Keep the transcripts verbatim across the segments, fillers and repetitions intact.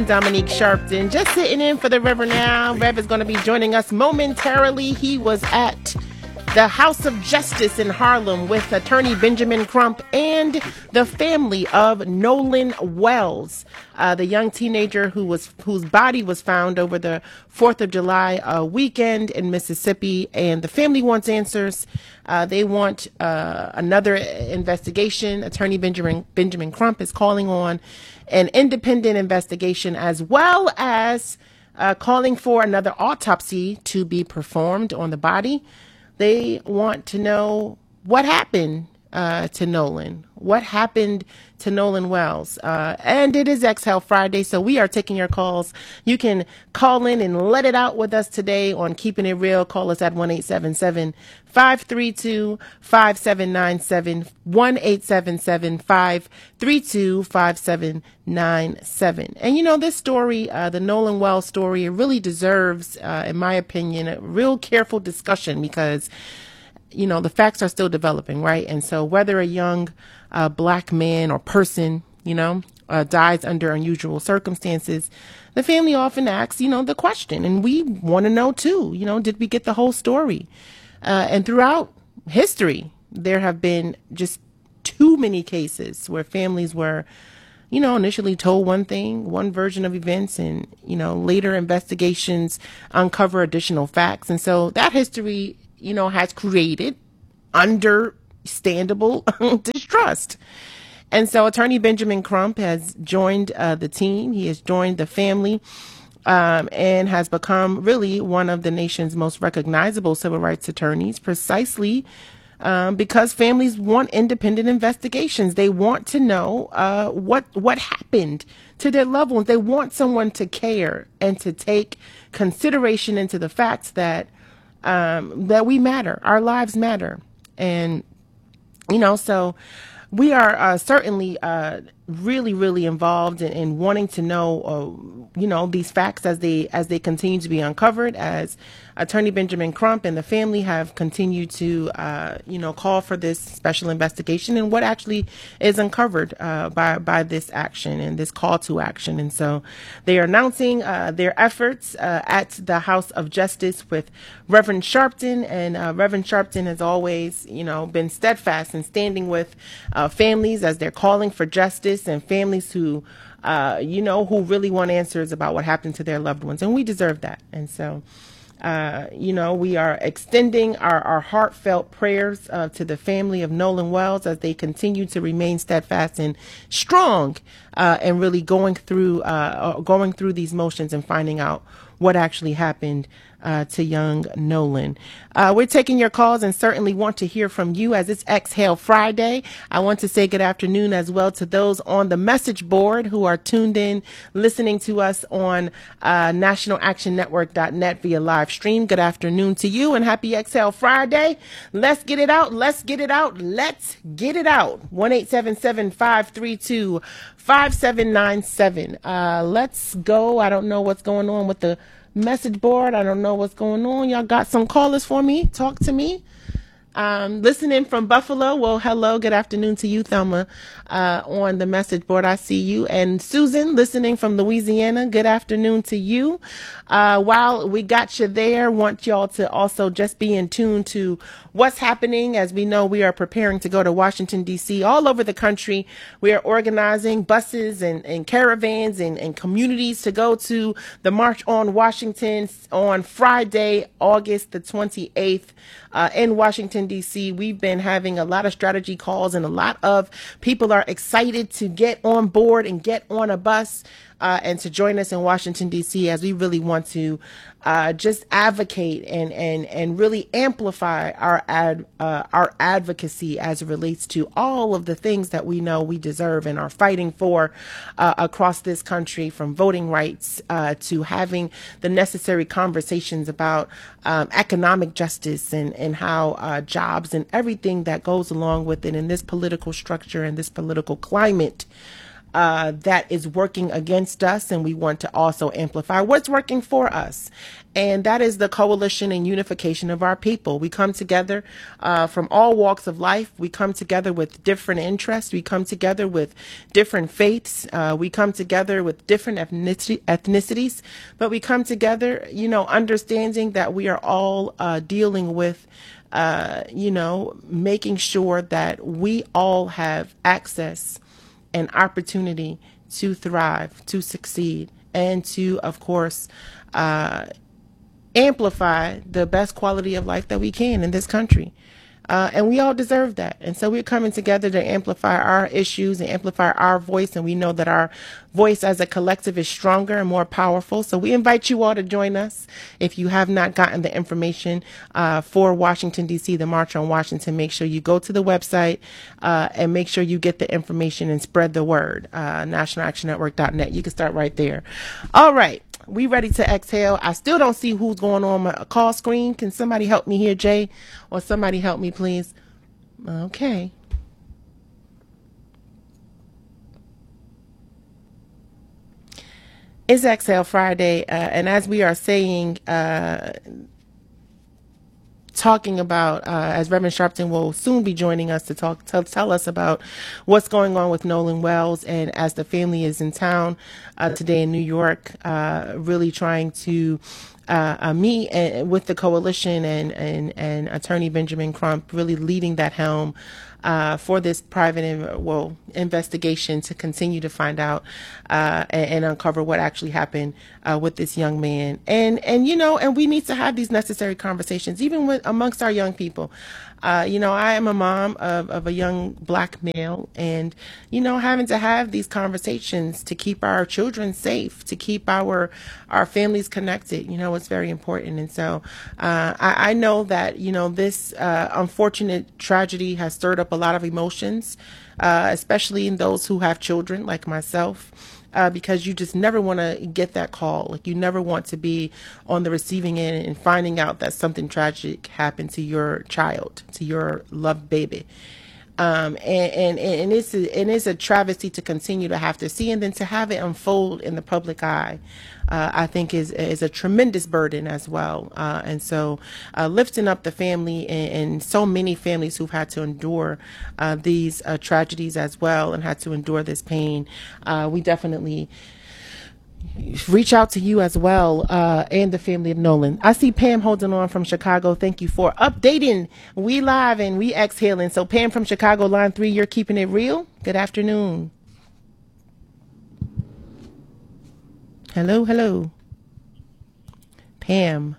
Dominique Sharpton, just sitting in for the Reverend now. Rev is going to be joining us momentarily. He was at the House of Justice in Harlem with attorney Benjamin Crump and the family of Nolan Wells, uh, the young teenager who was whose body was found over the fourth of July uh, weekend in Mississippi. And the family wants answers. Uh, they want uh, another investigation. Attorney Benjamin Benjamin Crump is calling on an independent investigation, as well as uh, calling for another autopsy to be performed on the body. They want to know what happened uh, to Nolan. What happened to Nolan Wells? Uh, and it is Exhale Friday, so we are taking your calls. You can call in and let it out with us today on Keeping It Real. Call us at one eight seven seven, five three two, five seven nine seven, one eight seven seven, five three two, five seven nine seven. And you know, this story, uh, the Nolan Wells story, it really deserves, uh, in my opinion, a real careful discussion because, you know, the facts are still developing, right? And so whether a young uh, black man or person, you know, uh, dies under unusual circumstances, the family often asks, you know, the question. And we want to know, too, you know, did we get the whole story? Uh, and throughout history, there have been just too many cases where families were, you know, initially told one thing, one version of events, and, you know, later investigations uncover additional facts. And so that history, you know, has created understandable distrust. And so attorney Benjamin Crump has joined uh, the team. He has joined the family um, and has become really one of the nation's most recognizable civil rights attorneys, precisely um, because families want independent investigations. They want to know uh, what what happened to their loved ones. They want someone to care and to take consideration into the facts that Um, that we matter, our lives matter. And, you know, so we are uh, certainly uh, really, really involved in, in wanting to know, uh, you know, these facts as they as they continue to be uncovered, as attorney Benjamin Crump and the family have continued to, uh, you know, call for this special investigation and what actually is uncovered uh, by by this action and this call to action. And so they are announcing uh, their efforts uh, at the House of Justice with Reverend Sharpton. And uh, Reverend Sharpton has always, you know, been steadfast in standing with uh, families as they're calling for justice, and families who, uh, you know, who really want answers about what happened to their loved ones. And we deserve that. And so, uh, you know, we are extending our, our heartfelt prayers uh, to the family of Nolan Wells as they continue to remain steadfast and strong uh, and really going through uh, going through these motions and finding out what actually happened uh, to young Nolan. Uh, we're taking your calls and certainly want to hear from you as it's Exhale Friday. I want to say good afternoon as well to those on the message board who are tuned in, listening to us on uh, national action network dot net via live stream. Good afternoon to you and happy Exhale Friday. Let's get it out. Let's get it out. Let's get it out. one eight seven seven, five three two, five seven nine seven. Uh, let's go. I don't know what's going on with the message board. I don't know what's going on. Y'all got some callers for me? Talk to me. Um, listening from Buffalo. Well, hello. Good afternoon to you, Thelma, uh, on the message board. I see you. And Susan, listening from Louisiana. Good afternoon to you. Uh, while we got you there, want y'all to also just be in tune to what's happening. As we know, we are preparing to go to Washington, D C all over the country. We are organizing buses and, and caravans and, and communities to go to the March on Washington on Friday, August the twenty-eighth. Uh, in Washington, D C, we've been having a lot of strategy calls and a lot of people are excited to get on board and get on a bus uh, and to join us in Washington, D C, as we really want to uh, just advocate and, and, and really amplify our ad, uh, our advocacy as it relates to all of the things that we know we deserve and are fighting for uh, across this country, from voting rights uh, to having the necessary conversations about um, economic justice and, and how uh, jobs and everything that goes along with it in this political structure and this political climate uh, that is working against us, and we want to also amplify what's working for us. And that is the coalition and unification of our people. We come together uh, from all walks of life. We come together with different interests. We come together with different faiths. Uh, we come together with different ethnicity, ethnicities. But we come together, you know, understanding that we are all uh, dealing with, uh, you know, making sure that we all have access and opportunity to thrive, to succeed, and to, of course, uh, amplify the best quality of life that we can in this country. Uh, and we all deserve that. And so we're coming together to amplify our issues and amplify our voice. And we know that our voice as a collective is stronger and more powerful. So we invite you all to join us. If you have not gotten the information uh, for Washington, D C, the March on Washington, make sure you go to the website uh, and make sure you get the information and spread the word. Uh, national action network dot net. You can start right there. All right. We ready to exhale. I still don't see who's going on my call screen. Can somebody help me here, Jay? Or somebody help me, please? Okay. It's Exhale Friday, uh, and as we are saying, uh, talking about, uh, as Reverend Sharpton will soon be joining us to talk, tell, tell us about what's going on with Nolan Wells, and as the family is in town uh, today in New York, uh, really trying to uh, uh, meet uh, with the coalition and, and, and Attorney Benjamin Crump, really leading that helm uh, for this private in, well investigation to continue to find out uh, and, and uncover what actually happened uh, with this young man. And and you know, and we need to have these necessary conversations, even with amongst our young people. Uh, you know, I am a mom of, of a young black male, and, you know, having to have these conversations to keep our children safe, to keep our our families connected, you know, it's very important. And so uh, I, I know that, you know, this uh, unfortunate tragedy has stirred up a lot of emotions, uh, especially in those who have children like myself. Uh, because you just never want to get that call. Like, you never want to be on the receiving end and finding out that something tragic happened to your child, to your loved baby. Um, and, and, and it's a, and it's a travesty to continue to have to see, and then to have it unfold in the public eye, uh, I think is, is a tremendous burden as well. Uh, and so, uh, lifting up the family and, and so many families who've had to endure, uh, these, uh, tragedies as well, and had to endure this pain. Uh, we definitely reach out to you as well, uh, and the family of Nolan. I see Pam holding on from Chicago. Thank you for updating. We live and we exhaling. So Pam from Chicago, line three, you're keeping it real. Good afternoon. Hello, hello. Pam.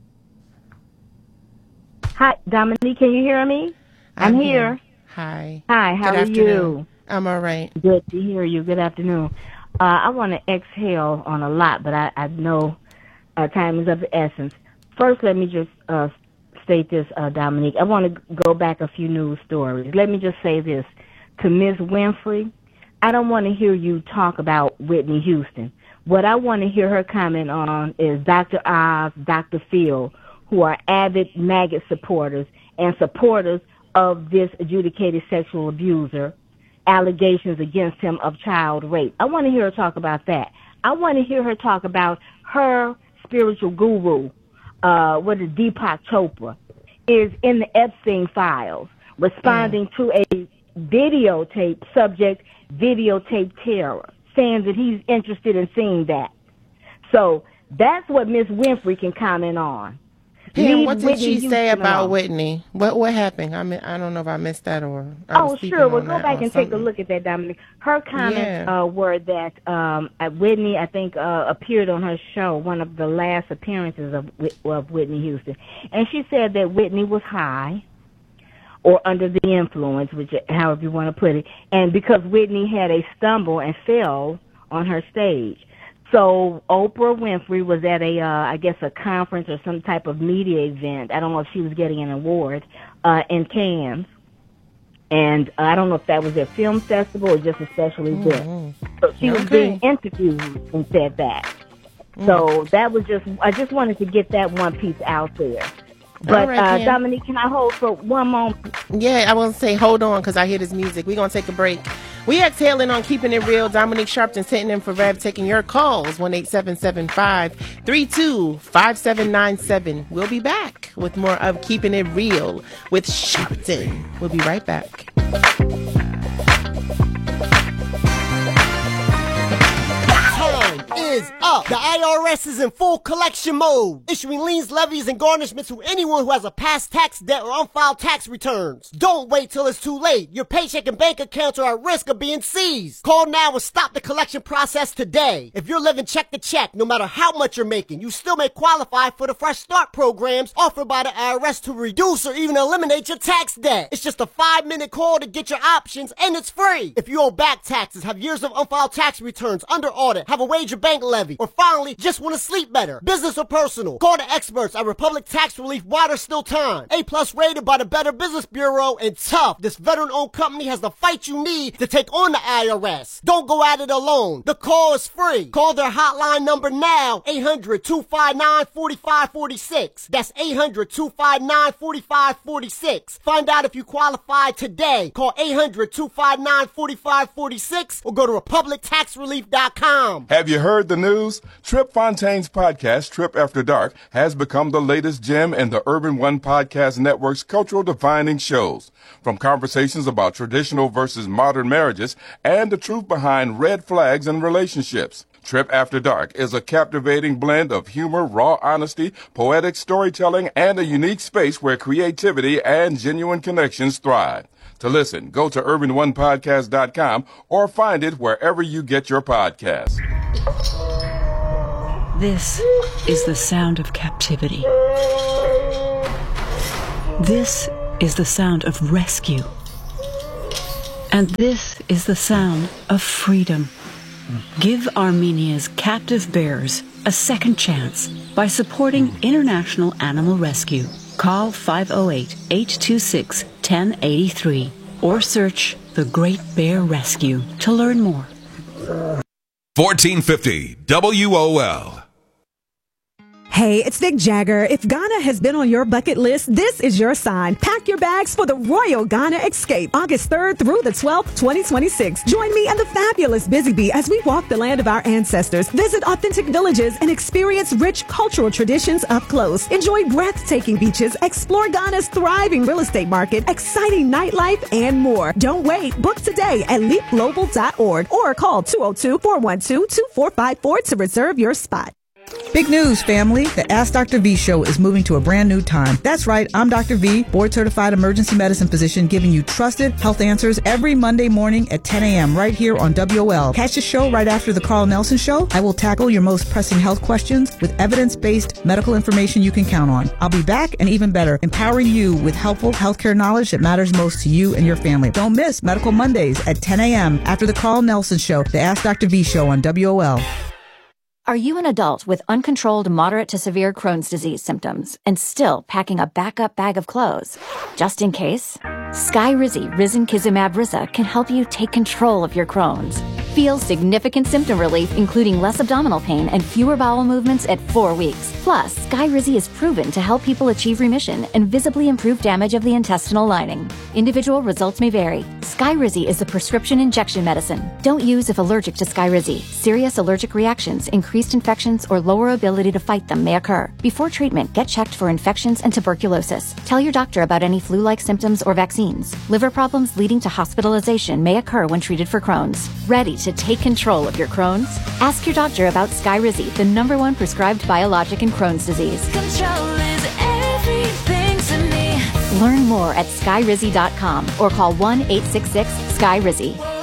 Hi, Dominique, can you hear me? I'm, I'm here. here. Hi. Hi, how Good are afternoon. you? I'm all right. Good to hear you. Good afternoon. Uh, I want to exhale on a lot, but I, I know uh, time is of the essence. First, let me just uh, state this, uh, Dominique. I want to go back a few news stories. Let me just say this. To Miz Winfrey, I don't want to hear you talk about Whitney Houston. What I want to hear her comment on is Doctor Oz, Doctor Phil, who are avid maggot supporters and supporters of this adjudicated sexual abuser, allegations against him of child rape. I want to hear her talk about that. I want to hear her talk about her spiritual guru, uh, what is Deepak Chopra, is in the Epstein files, responding mm. to a videotape subject, videotape terror, saying that he's interested in seeing that. So that's what Miss Winfrey can comment on. Pam, what did Whitney she say about Whitney? What what happened? I mean, I don't know if I missed that or. I oh, sure. Well, go back and something. take a look at that, Dominic. Her comments yeah. uh, were that um, Whitney, I think, uh, appeared on her show, one of the last appearances of of Whitney Houston, and she said that Whitney was high or under the influence, which however you want to put it, and because Whitney had a stumble and fell on her stage. So Oprah Winfrey was at a, uh, I guess, a conference or some type of media event. I don't know if she was getting an award uh, in Cannes. And uh, I don't know if that was a film festival or just a special event. Mm-hmm. So she okay. was being interviewed and said that. Mm. So that was just, I just wanted to get that one piece out there. But, right, uh, Dominique, can I hold for one moment? Yeah, I want to say hold on because I hear this music. We're going to take a break. We exhaling on Keeping It Real. Dominique Sharpton sitting in for Rev, taking your calls. one eight seven seven five three two five seven nine seven. We'll be back with more of Keeping It Real with Sharpton. We'll be right back. Is up. The I R S is in full collection mode, issuing liens, levies, and garnishments to anyone who has a past tax debt or unfiled tax returns. Don't wait till it's too late. Your paycheck and bank accounts are at risk of being seized. Call now and stop the collection process today. If you're living check to check, no matter how much you're making, you still may qualify for the Fresh Start programs offered by the I R S to reduce or even eliminate your tax debt. It's just a five-minute call to get your options, and it's free. If you owe back taxes, have years of unfiled tax returns, under audit, have a wage or bank levy, or finally just want to sleep better, business or personal, call the experts at Republic Tax Relief while there's still time. A plus rated by the Better Business Bureau, and tough. This veteran-owned company has the fight you need to take on the I R S. Don't go at it alone. The call is free. Call their hotline number now, eight hundred, two five nine, four five four six. That's eight hundred, two five nine, four five four six. Find out if you qualify today. Call eight hundred, two five nine, four five four six or go to republic tax relief dot com. Have you heard the news? Trip Fontaine's podcast, Trip After Dark, has become the latest gem in the Urban One Podcast Network's cultural defining shows. From conversations about traditional versus modern marriages and the truth behind red flags in relationships. Trip After Dark is a captivating blend of humor, raw honesty, poetic storytelling, and a unique space where creativity and genuine connections thrive. To listen, go to urban one podcast dot com or find it wherever you get your podcasts. This is the sound of captivity. This is the sound of rescue. And this is the sound of freedom. Give Armenia's captive bears a second chance by supporting International Animal Rescue. Call five oh eight, eight two six, one oh eight three or search The Great Bear Rescue to learn more. fourteen fifty W O L. Hey, it's Vic Jagger. If Ghana has been on your bucket list, this is your sign. Pack your bags for the Royal Ghana Escape, August third through the twelfth, twenty twenty-six. Join me and the fabulous Busy Bee as we walk the land of our ancestors, visit authentic villages, and experience rich cultural traditions up close. Enjoy breathtaking beaches, explore Ghana's thriving real estate market, exciting nightlife, and more. Don't wait. Book today at leap global dot org or call two oh two, four one two, two four five four to reserve your spot. Big news, family. The Ask Doctor V show is moving to a brand new time. That's right. I'm Doctor V, board-certified emergency medicine physician, giving you trusted health answers every Monday morning at ten a.m. right here on W O L. Catch the show right after the Carl Nelson Show. I will tackle your most pressing health questions with evidence-based medical information you can count on. I'll be back, and even better, empowering you with helpful healthcare knowledge that matters most to you and your family. Don't miss Medical Mondays at ten a.m. after the Carl Nelson Show, the Ask Doctor V show on W O L. Are you an adult with uncontrolled moderate to severe Crohn's disease symptoms and still packing a backup bag of clothes? Just in case? Skyrizi Risankizumab Risa can help you take control of your Crohn's. Feel significant symptom relief, including less abdominal pain and fewer bowel movements at four weeks. Plus, Skyrizi is proven to help people achieve remission and visibly improve damage of the intestinal lining. Individual results may vary. Skyrizi is a prescription injection medicine. Don't use if allergic to Skyrizi. Serious allergic reactions, increased infections, or lower ability to fight them may occur. Before treatment, get checked for infections and tuberculosis. Tell your doctor about any flu-like symptoms or vaccines. Liver problems leading to hospitalization may occur when treated for Crohn's. Ready to take control of your Crohn's? Ask your doctor about Skyrizi, the number one prescribed biologic in Crohn's disease. Control is everything to me. Learn more at skyrizi dot com or call one eight six six, S K Y R I Z I.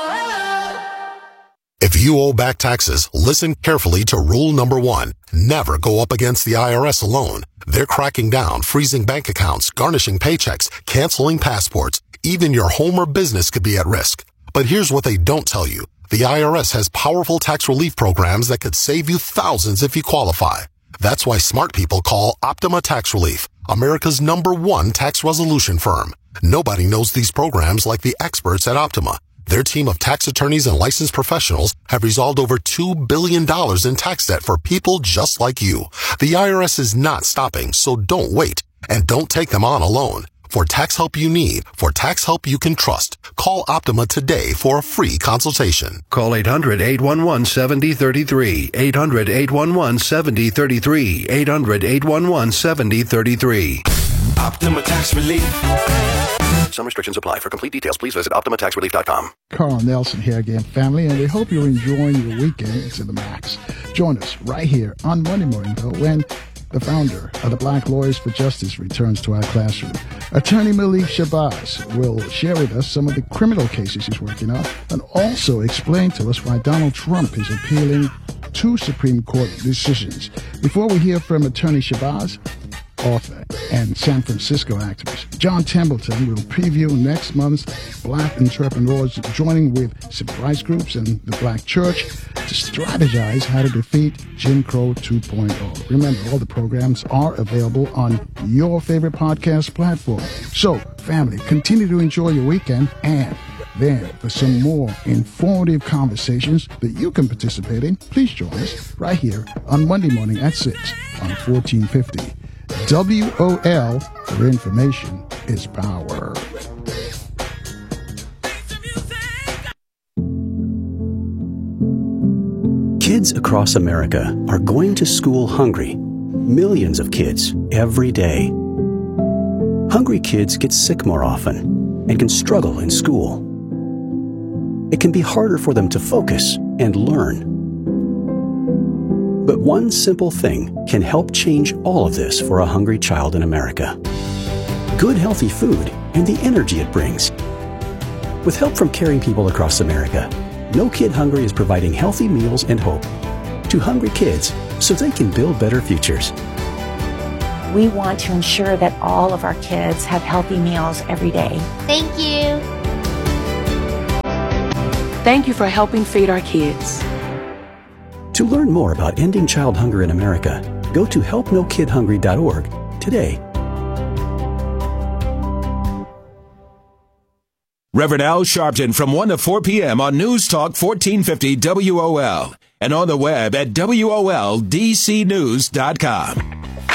If you owe back taxes, listen carefully to rule number one. Never go up against the I R S alone. They're cracking down, freezing bank accounts, garnishing paychecks, canceling passports. Even your home or business could be at risk. But here's what they don't tell you. The I R S has powerful tax relief programs that could save you thousands if you qualify. That's why smart people call Optima Tax Relief, America's number one tax resolution firm. Nobody knows these programs like the experts at Optima. Their team of tax attorneys and licensed professionals have resolved over two billion dollars in tax debt for people just like you. The I R S is not stopping, so don't wait. And don't take them on alone. For tax help you need, for tax help you can trust, call Optima today for a free consultation. Call eight hundred, eight one one, seven zero three three. eight hundred, eight one one, seven zero three three. eight hundred, eight one one, seven zero three three. Optima Tax Relief. Some restrictions apply. For complete details, please visit Optima Tax Relief dot com. Carl Nelson here again, family, and we hope you're enjoying your weekend to the max. Join us right here on Monday morning, though, when the founder of the Black Lawyers for Justice returns to our classroom. Attorney Malik Shabazz will share with us some of the criminal cases he's working on and also explain to us why Donald Trump is appealing two Supreme Court decisions. Before we hear from Attorney Shabazz, author and San Francisco activist John Templeton will preview next month's Black entrepreneurs joining with civil rights groups and the Black Church to strategize how to defeat Jim Crow two point oh. Remember, all the programs are available on your favorite podcast platform. So, family, continue to enjoy your weekend, and then for some more informative conversations that you can participate in, please join us right here on Monday morning at six on fourteen fifty. W O L, where information is power. Kids across America are going to school hungry. Millions of kids every day. Hungry kids get sick more often and can struggle in school. It can be harder for them to focus and learn. But one simple thing can help change all of this for a hungry child in America. Good, healthy food and the energy it brings. With help from caring people across America, No Kid Hungry is providing healthy meals and hope to hungry kids so they can build better futures. We want to ensure that all of our kids have healthy meals every day. Thank you. Thank you for helping feed our kids. To learn more about ending child hunger in America, go to help no kid hungry dot org today. Reverend Al Sharpton from one to four p.m. on News Talk fourteen fifty W O L and on the web at W O L D C news dot com.